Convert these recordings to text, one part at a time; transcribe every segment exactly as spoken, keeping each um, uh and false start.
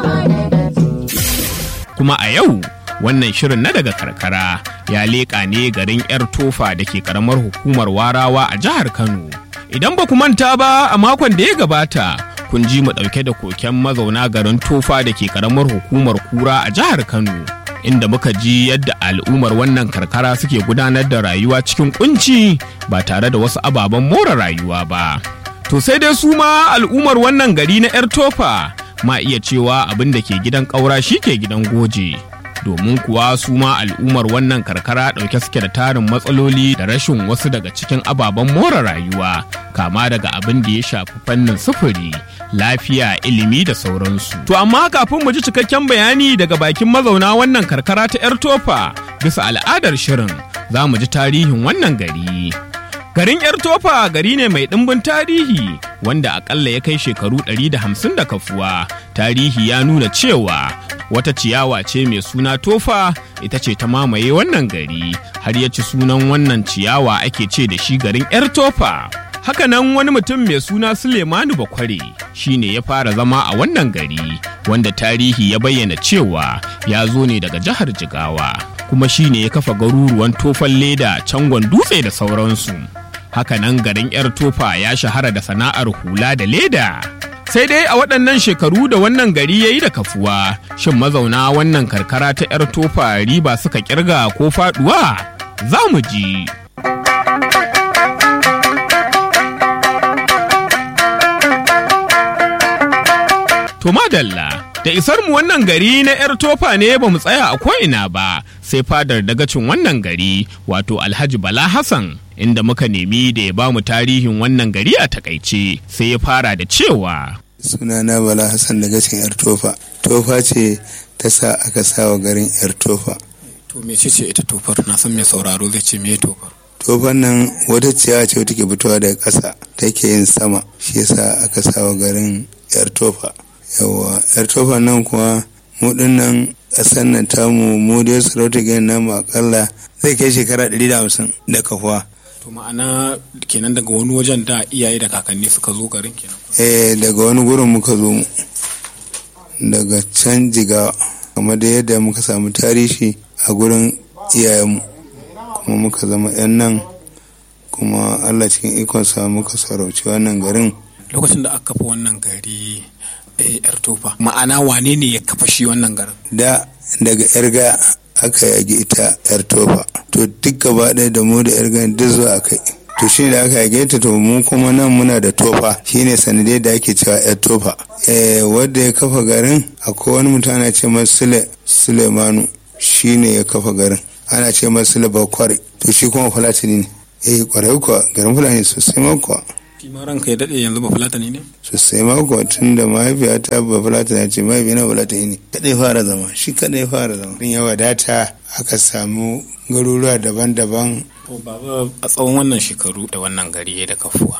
Kuma a yau wannan shirin na daga karkara ya leƙa ne garin 'yar tofa da ke karamar hukumar warawa a jihar Kano. Idan ba ku manta ba a makon da ya gabata kun ji mu ɗauke da koken mazauna garin tofa da ke karamar hukumar kura a jihar Kano, inda muka ji yadda al'ummar wannan karkara suke gudanar da rayuwa cikin kunci ba tare da wasu ababen more rayuwa ba. To sai dai su ma al'ummar wannan gari na 'yar tofa ma iya cewa abin da ke gidan ƙaura shi ke gidan goje. Domin kuwa su ma al'ummar wannan karkara ɗauke suke da tarin matsaloli da rashin wasu daga cikin ababen more rayuwa, kama daga abin da ya shafi fannin sufuri, lafiya, ilimi da sauransu. To amma kafin mu ji cikakken bayani daga bakin mazauna wannan karkara ta 'yar tofa, bisa al'adar shirin za mu ji tarihin wannan gari. Garin 'yar tofa gari ne mai ɗimbin tarihi wanda akalla ya kai shekaru ɗari da hamsin da kafuwa. Tarihi ya nuna cewa wata ciyawa ce mai suna tofa ita ce ta mamaye wannan gari, har ya ci sunan wannan ciyawa ake ce da shi garin 'yar tofa. Hakanan wani mutum mai suna Sulemanu Bakware shi ne ya fara zama a wannan gari, wanda tarihi ya bayyana cewa ya zo ne daga jihar Jigawa, kuma shi ne ya kafa garuruwan tofan leda, cangon dutse da sauransu. Hakanan garin 'yar tofa ya shahara da sana'ar hula da leda. Sai dai a waɗannan shekaru da wannan gari ya yi da kafuwa, shin mazauna wannan karkara ta 'yar tofa riba suka kirga ko faɗuwa? Za mu ji. To madalla, da isar mu wannan gari na 'yar tofa ne ba mu tsaya a ko'ina ba, sai fadar dagacin wannan gari, wato Alhaji Bala Hassan, inda muka nemi da ya ba mu tarihin wannan gari a takaice, sai ya fara da cewa. Sunana Bala Hassan dagacin 'yar tofa. Tofa ce ta sa aka sawa garin 'yar tofa. To me ce ita tofar? Na san mai sauraro zai ce me tofar. Tofar nan wata ciyawa ce take fitowa daga ƙasa take yin sama, shi yasa aka sawa garin 'yar tofa. Yawwa 'yar tofa nan kuwa mu dinnan ƙasar nan tamu mu dai sarauta gani namu akalla zai kai shekara ɗari da hamsin da kafuwa. To ma'ana kenan daga wani wajen da iyaye da kakanni suka zo garin kenan? Eh, daga wani gurin muka zo mu, daga can Jigawa, kamar da yadda muka samu tarihi a gurin iyayenmu, kuma muka zama 'yan nan, kuma Allah cikin ikonsa muka sarauci wannan garin. Lokacin da aka kafa wannan gari 'yar tofa, ma'ana wane ne ya kafa shi wannan garin? Da daga 'yar gaya aka yage ita 'yar tofa, to duk gaba ɗaya da mu da 'yar gaya duk zuwa kai. To shi da aka yage ta, to mu kuma nan muna da tofa, shine sanadai da ake cewa 'yar tofa. Eh, wanda ya kafa garin akwai wani mutum ana ce masa Sule Sulemanu, shine ya kafa garin. Ana ce masa Sule Bakware, to shi kuma Fulatani ne. Eh, kwarai kuwa garin Fulani sosai ma kuwa. Kima ranka ya daɗe yanzu ba Fulatani ne? Sosai ma kuwa, tun da mahaifiyata ba Fulatani ce, mahaifiyana Fulatani ne. Kaɗai fara zama, shi kaɗai fara zama. Din ya wadata aka samu garuruwa daban-daban. To baba, a tsawon wannan shekaru da wannan gari ya da kafuwa,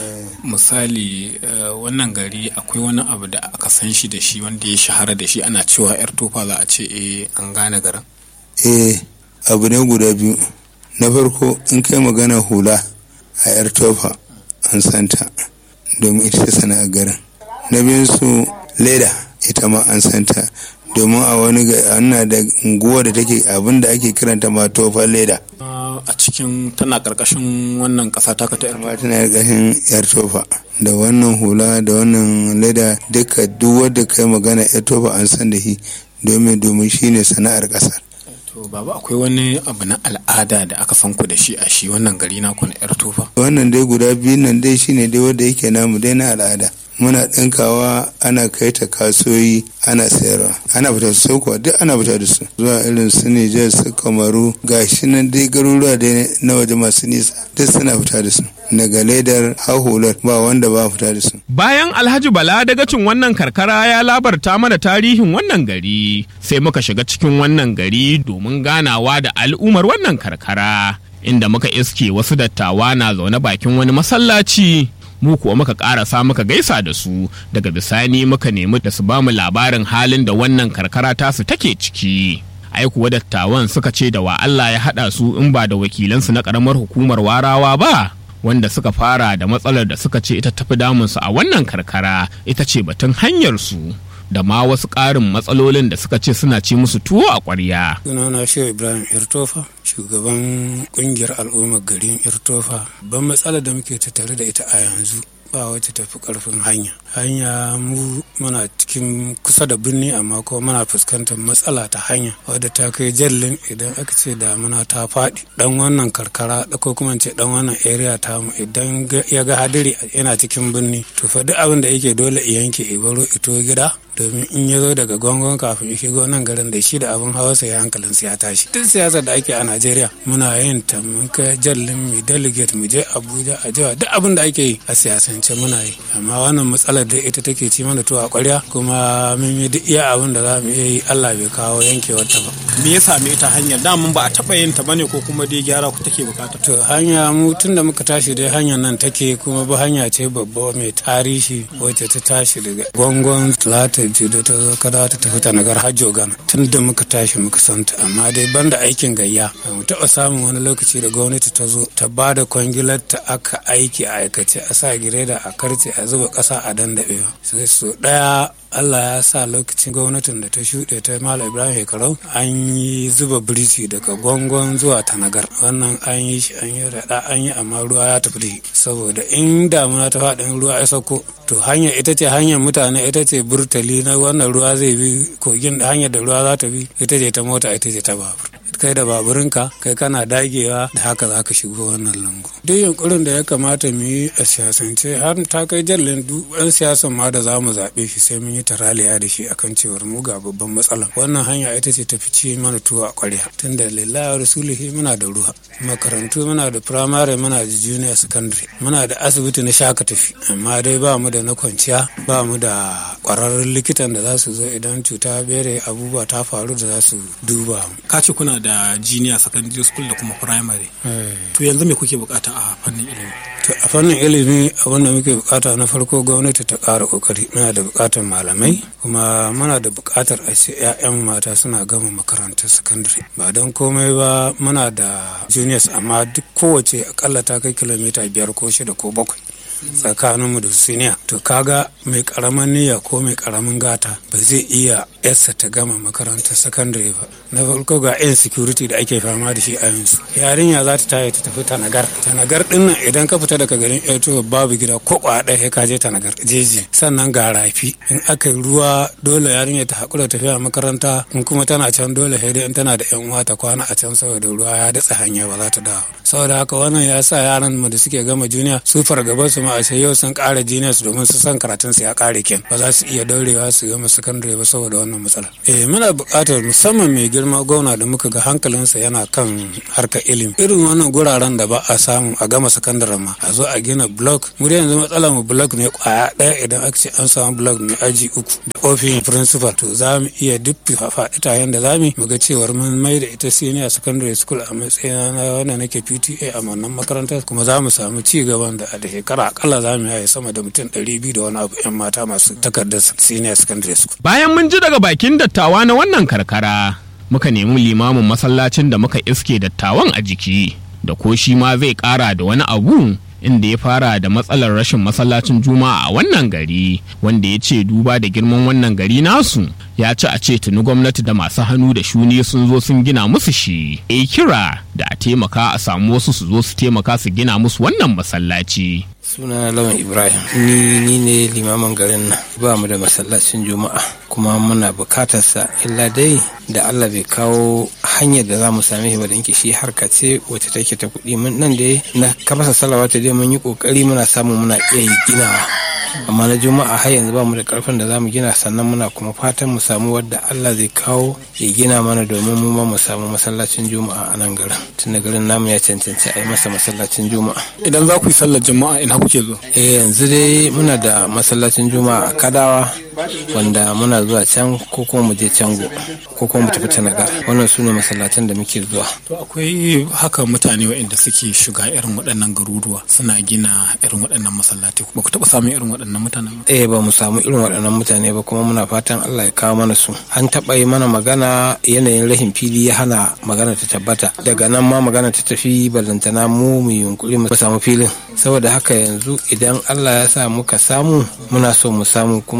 misali wannan gari akwai wani abu da aka san shi da shi wanda ya shahara da shi ana cewa 'yar tofa za a ce eh an gane garin? Eh, abu ne guda biyu. Na farko, in kai magana hula a 'yar tofa an santa, domin ita ta sana'ar garin. Na biyun su leda, ita ma an santa, domin a wani ana da unguwa da take abin da ake kiranta ma tofa leda. A cikin tana karkashin wannan kasa ta ta yarma tana karkashin 'yar tofa, da wannan hula da wannan leda duka duk wanda kai magana 'yar tofa an san da shi, domin domin shine sana'ar kasar. To baba, akwai wani abu na al'ada da aka san ku da shi a shi wannan gari naku na 'yar tofa? Wannan dai guda biyu nan dai shine dai wanda yake namu dai na al'ada. Muna ɗinkawa, ana kai ta kasuwoyi, ana sayarwa, ana fita da su kuwa duk ana fita da su zuwa irin su Nijar, su Kamaru, gashi nan dai garuruwa dai na waje masu nisa duk suna fita da su. Daga ledar hahular ba wanda ba fita da su. Bayan Alhaji Bala dagacin wannan karkara ya labarta mana tarihin wannan gari, sai muka shiga cikin wannan gari domin ganawa da al'ummar wannan karkara, inda muka iske wasu dattawa na zaune bakin wani masallaci. Mu kuwa muka karasa muka gaisa da su, daga bisani muka nemi da su bamu labarin halin da wannan karkara tasu take ciki. Ai kuwa dattawan suka ce da wa Allah ya haɗa su in ba da wakilansu na ƙaramar hukumar warawa ba, wanda suka fara da matsalar da suka ce ita tafi damunsu a wannan karkara ita ce batun hanyar su. da ma wasu ƙarin matsalolin da suka ce suna ci musu tuwo a ƙwarya. Sunana Shehu Ibrahim Irtofa, shugaban ƙungiyar al'ummar garin Irtofa. Ban matsalar da muke tattare da ita a yanzu ba wacce tafi karfin hanya hanya mu muna cikin kusa da birni amma ko muna fuskantar matsala ta hanya wadda ta kai jallin idan aka ce damuna ta faɗi dan wannan karkara ko kuma ce dan wannan area ta mu idan ya ga hadiri yana cikin birni to fa duk abin da yake dole ya yanke ibaro ito gida domin in ya zo daga gwangon kafin ya shigo nan garin da shi da abin hawa sai hankalin ya tashi duk siyasar da ake a Najeriya muna yin ta mun kai jallin mu delegate mu je Abuja a jiwa duk abin da ake yi a siyasance muna yi amma wannan matsalar da ita take ci mana to a ƙwarya kuma mun yi duk iya abin da za mu iya yi Allah bai kawo yankewar ta ba. Me ya same ta hanyar da mun ba a taɓa yin ta bane ko kuma dai gyara ku take bukata? To hanya mu tun da muka tashi dai hanyar nan take kuma ba hanya ce babba mai tarihi wacce ta tashi daga gwangon Talata da ta zo kada ta tafi ta nagar hajjo gana tun da muka tashi muka santa amma dai banda aikin gayya mu taɓa samun wani lokaci da gwamnati ta zo ta ba da kwangilar ta aka aiki a aikace a sa gireda a karce a zuba ƙasa a dandaɓewa sai so ɗaya Allah ya sa lokacin gwamnatin da ta shuɗe ta Malam Ibrahim Shekarau an yi zuba biriji daga gwangon zuwa Tanagar wannan an yi shi an yi raɗa an yi amma ruwa ya tafi da shi saboda in damuna ta faɗin ruwa ya sauko to hanya ita ce hanyar mutane ita ce burtali na wannan ruwa zai bi kogin da hanyar da ruwa za ta bi ita ce ta mota ita ce ta babur kai da baburinka kai kana dagewa da haka za ka shigo wannan lungu duk yunkurin da ya kamata mu yi a siyasance har ta kai jallin duk ɗan siyasan ma da za mu zaɓe shi sai mun yi taraliya da shi akan cewar mu ga babban matsala wannan hanya ita ce ta fice mana tuwo a ƙwarya tunda lillahi rasulihi muna da ruwa makarantu muna da firamare muna da junior secondary muna da asibiti na shaka tafi amma dai ba mu da na kwanciya ba mu da ƙwararrun likitan da za su zo idan cuta bere abubuwa ta faru da za su duba mu. Ka ce kuna da da junior secondary school da kuma primary to yanzu me kuke bukata a fannin ilimi? To a fannin ilimi abin da muke bukata na farko gwamnati ta ƙara kokari muna da bukatar malamai kuma muna da bukatar a ce 'ya'yan mata suna gama makarantar secondary ba don komai ba muna da juniors amma duk kowace akalla ta kai kilomita biyar ko shida ko bakwai tsakaninmu da senior to kaga mai karamin niyya ko mai karamin gata ba zai iya yarsa ta gama makarantar sakandare ba na farko ga yan security da ake fama da shi a yanzu yarinya za ta tayi ta tafi tanagar tanagar din nan idan ka fita daga garin eto babu gida ko kwada sai ka je tanagar jeji sannan ga rafi in aka yi ruwa dole yarinya ta hakura tafiya makaranta in kuma tana can dole sai dai in tana da yan uwa ta kwana a can saboda ruwa ya datsa hanya ba za ta dawo saboda haka wannan ya sa yaran mu da suke gama juniya su fargaba su ma a ce yau sun kara juniors domin su san karatun su ya kare ken ba za su iya daurewa su gama secondary ba saboda wannan matsala eh muna buƙatar musamman mai girma gwamna da muka ga hankalinsa yana kan harkar ilimi irin wannan guraren da ba a samu a gama secondary ma a zo a gina block mu da yanzu matsalar mu block ne kwaya daya idan aka ce an samu block mai aji uku da ofin principal to za mu iya duk faɗi tayen da za mu ga cewar mun mai da ita senior secondary school a matsayin na wannan nake P T A a wannan makarantar kuma za mu samu ci gaban da a da shekara akalla za mu yi sama da mutum ɗari biyu da wani abu yan mata masu takardar senior secondary school. Bayan mun ji daga bakin dattawa na wannan karkara muka nemi limamin masallacin da muka iske dattawan a jiki da ko shi ma zai kara da wani abu inda ya fara da matsalar rashin masallacin juma'a a wannan gari wanda ya ce duba da girman wannan gari nasu ya ci a ce tuni gwamnati da masu hannu da shuni sun zo sun gina musu shi e kira da a taimaka a samu wasu su zo su taimaka su gina musu wannan masallaci. Suna Lawan Ibrahim ni ni ne limamin garin nan ba mu da masallacin juma'a kuma muna bukatar sa illa dai da Allah bai kawo hanyar da za mu same shi ba da yake shi harka ce wacce take ta kuɗi mun nan dai na kamasa salawata dai mun yi kokari muna samu muna iya yi ginawa amma na juma'a har yanzu ba mu da karfin da za mu gina sannan muna kuma fatan mu samu wadda Allah zai kawo ya gina mana domin mu ma mu samu masallacin juma'a a nan garin tunda garin namu ya cancanci a yi masa masallacin juma'a. Idan za ku yi sallar juma'a ina kuke zo? Eh yanzu dai muna da masallacin juma'a a Kadawa wanda muna zuwa can ko kuma mu je Cango ko kuma mu tafi Tanagar wannan su ne masallacin da muke zuwa. To akwai haka mutane waɗanda suke shiga irin waɗannan garuruwa suna gina irin waɗannan masallatai ba ku taɓa samun irin waɗannan mutanen ba? Eh ba mu samu irin waɗannan mutane ba kuma muna fatan Allah ya kawo mana su. An taɓa yi mana magana yanayin rashin fili ya hana magana ta tabbata daga nan ma magana ta tafi ballantana mu mu yunkuri mu samu filin saboda haka yanzu idan Allah ya sa muka samu muna so mu samu kuma za mu samu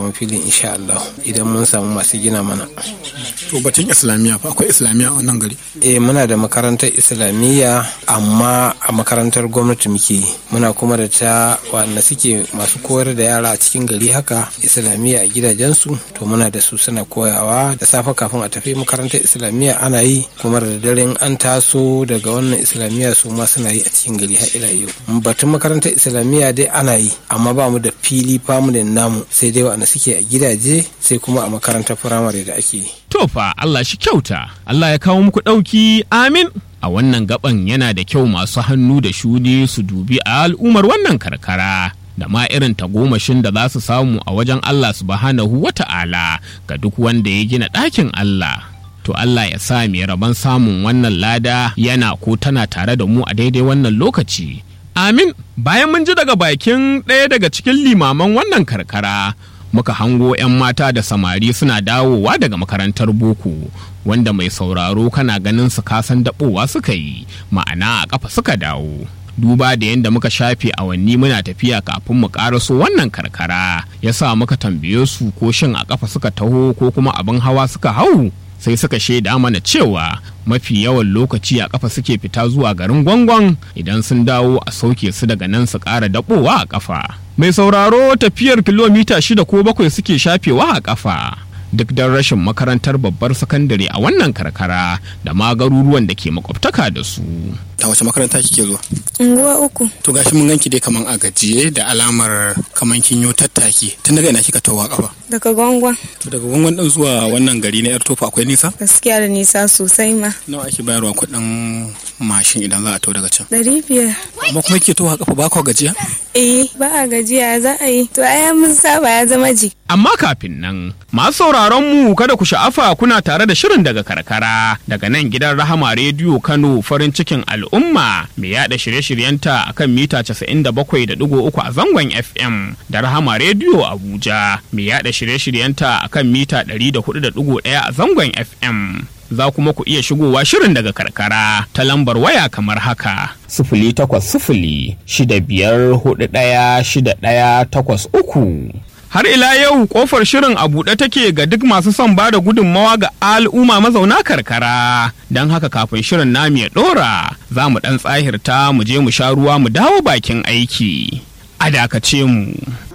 samu filin insha Allah idan mun samu masu gina mana. To batun islamiyya fa akwai islamiyya a wannan gari? Eh muna da makarantar islamiyya amma a makarantar gwamnati muke. Muna kuma da ta wanda suke masu koyar da yara a cikin gari haka islamiyya a gidajensu, to muna da su suna koyawa da safe kafin a tafi makarantar islamiyya ana yi, kuma da daren an taso daga wannan islamiyya su ma suna yi a cikin gari har ila yau. Batun makarantar islamiyya dai ana yi amma ba mu da fili famunin namu, sai dai wanda suke a gidaje sai kuma a makarantar firamare da ake yi. To fa Allah shi kyauta, Allah ya kawo muku ɗauki, amin. A wannan gaban yana da kyau masu hannu da shuni su dubi a al'ummar wannan karkara da ma irin tagomashin da za su samu a wajen Allah subhanahu wa ta'ala ga duk wanda ya gina ɗakin Allah. To Allah ya sa mai rabon samun wannan lada yana ko tana tare da mu a daidai wannan lokaci. Amin. Bayan mun ji daga bakin ɗaya daga cikin limaman wannan karkara, muka hango 'yan mata da samari suna dawowa daga makarantar boko, wanda mai sauraro kana ganin su kasan daɓowa suka yi, ma'ana a ƙafa suka dawo. Duba da yadda muka shafe awanni muna tafiya kafin mu ƙaraso wannan karkara, ya sa muka tambaye su ko shin a ƙafa suka taho ko kuma abin hawa suka hau. Sai suka shaida mana cewa mafi yawan lokaci a ƙafa suke fita zuwa garin Gwangwan, idan sun dawo a sauke su daga nan su ƙara daɓowa a ƙafa. Mai sauraro tafiyar kilomita shida ko bakwai suke shafewa a ƙafa, duk don rashin makarantar babbar sakandare a wannan karkara da ma garuruwan da ke makwabtaka da su. Ta wace makaranta kike zuwa? Unguwa uku. To gashi mun ganki dai kaman a gajiye da alamar kaman kin yo tattaki. Tun daga ina kika tawo kafa? Daga Gwangwan. To daga Gwangwan din zuwa wannan gari na Yar Tofa akwai nisa? Gaskiya da nisa sosai ma. Nawa ake bayarwa kuɗin mashin idan za a tawo daga can? Ɗari biyar. Amma kuma kike tawo kafa ba ka gajiya? Eh ba a gajiya za a yi. To ai mun saba ya zama ji. Amma kafin nan, masu sauraron mu kada ku sha'afa kuna tare da shirin daga karkara daga nan gidan Rahama Rediyo Kano, farin cikin al'umma mai yada shirye-shiryenta akan mita casa'in da bakwai da digo uku a zangon F M, da Rahama Rediyo Abuja mai yada shirye-shiryenta akan mita ɗari da hudu da digo ɗaya a zangon F M. Za kuma ku iya shigowa shirin daga karkara ta lambar waya kamar haka: sifili takwas sifili shida biyar hudu ɗaya shida ɗaya takwas uku. Har ila yau kofar shirin a buɗe take ga duk masu son ba da gudunmawa ga al'umma mazauna karkara. Don haka kafin shirin namu ya ɗora, za mu ɗan tsahirta mu je mu sha ruwa mu dawo bakin aiki. A dakace mu.